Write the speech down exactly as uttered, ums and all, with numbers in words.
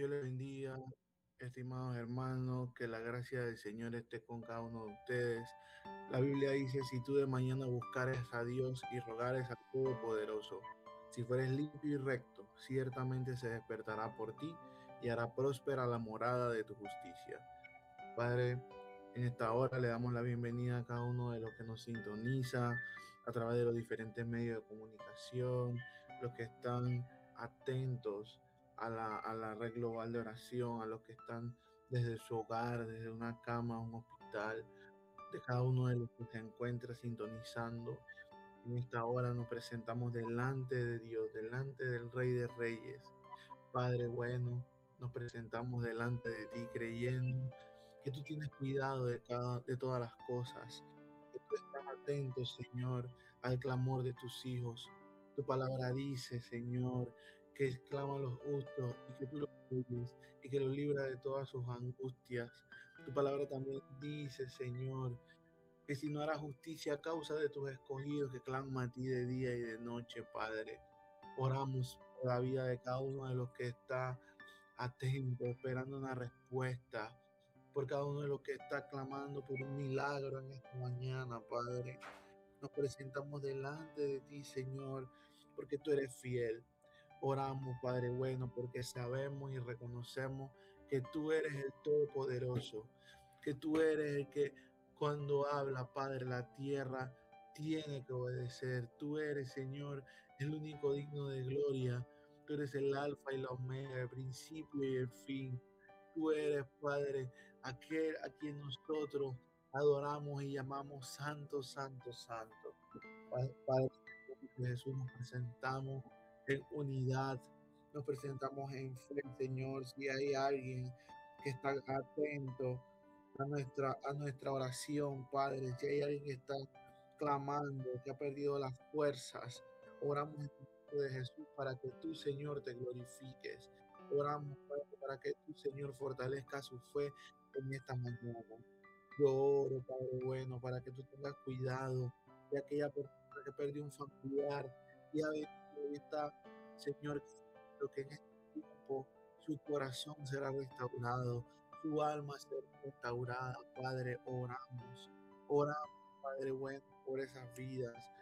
Dios les bendiga, estimados hermanos, que la gracia del Señor esté con cada uno de ustedes. La Biblia dice, si tú de mañana buscares a Dios y rogares al Todopoderoso, si fueres limpio y recto, ciertamente se despertará por ti y hará próspera la morada de tu justicia. Padre, en esta hora le damos la bienvenida a cada uno de los que nos sintoniza a través de los diferentes medios de comunicación, los que están atentos a la, a la red global de oración, a los que están desde su hogar, desde una cama, un hospital, de cada uno de los que se encuentra sintonizando. En esta hora nos presentamos delante de Dios, delante del Rey de Reyes. Padre bueno, nos presentamos delante de ti creyendo que tú tienes cuidado de, cada, de todas las cosas, que tú estás atento, Señor, al clamor de tus hijos. Tu palabra dice, Señor, que claman los justos y que tú los oyes y que los libra de todas sus angustias. Tu palabra también dice, Señor, que si no harás justicia a causa de tus escogidos que claman a ti de día y de noche, Padre. Oramos por la vida de cada uno de los que está atento, esperando una respuesta, por cada uno de los que está clamando por un milagro en esta mañana, Padre. Nos presentamos delante de ti, Señor, porque tú eres fiel. Oramos, Padre bueno, porque sabemos y reconocemos que tú eres el Todopoderoso, que tú eres el que cuando habla, Padre, la tierra tiene que obedecer. Tú eres, Señor, el único digno de gloria. Tú eres el alfa y la omega, el principio y el fin. Tú eres, Padre, aquel a quien nosotros adoramos y llamamos Santo, Santo, Santo. Padre Jesús, nos presentamos en unidad, nos presentamos en fe, Señor. Si hay alguien que está atento a nuestra, a nuestra oración, Padre, si hay alguien que está clamando, que ha perdido las fuerzas, oramos en el nombre de Jesús para que tú, Señor, te glorifiques. Oramos, Padre, para que tú, Señor, fortalezca su fe en esta mañana. Yo oro, Padre bueno, para que tú tengas cuidado de aquella persona que perdió un familiar y a veces está, Señor, lo que en este tiempo su corazón será restaurado, su alma será restaurada. Padre, oramos, oramos, Padre bueno, por esas vidas.